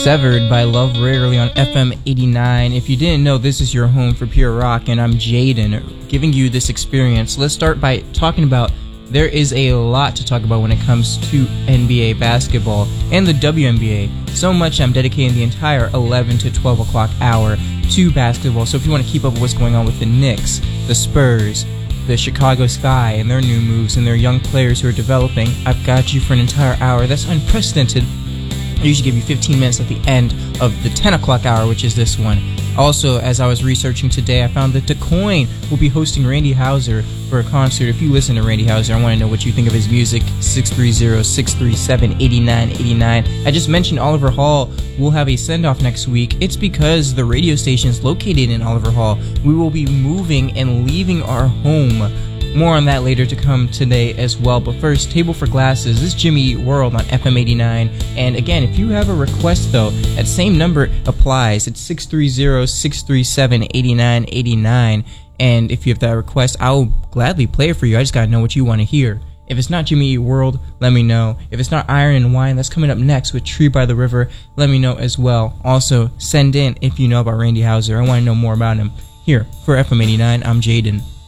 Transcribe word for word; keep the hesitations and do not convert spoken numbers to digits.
Severed by Love Rarely on F M eighty-nine. If you didn't know, this is your home for pure rock, and I'm Jaden, giving you this experience. Let's start by talking about, there is a lot to talk about when it comes to N B A basketball and the W N B A. So much I'm dedicating the entire eleven to twelve o'clock hour to basketball. So if you want to keep up with what's going on with the Knicks, the Spurs, the Chicago Sky, and their new moves and their young players who are developing, I've got you for an entire hour. That's unprecedented. I usually give you fifteen minutes at the end of the ten o'clock hour, which is this one. Also, as I was researching today, I found that DeCoin will be hosting Randy Houser for a concert. If you listen to Randy Houser, I want to know what you think of his music. six three zero, six three seven, eight nine eight nine. I just mentioned Oliver Hall will have a send-off next week. It's because the radio station is located in Oliver Hall. We will be moving and leaving our home. More on that later to come today as well. But first, Table for Glasses. This is Jimmy Eat World on F M eighty-nine. And again, if you have a request, though, that same number applies. It's six three zero, six three seven, eight nine eight nine. And if you have that request, I'll gladly play it for you. I just got to know what you want to hear. If it's not Jimmy Eat World, let me know. If it's not Iron and Wine, that's coming up next with Tree by the River, let me know as well. Also, send in if you know about Randy Houser. I want to know more about him. Here, for F M eighty-nine, I'm Jaden.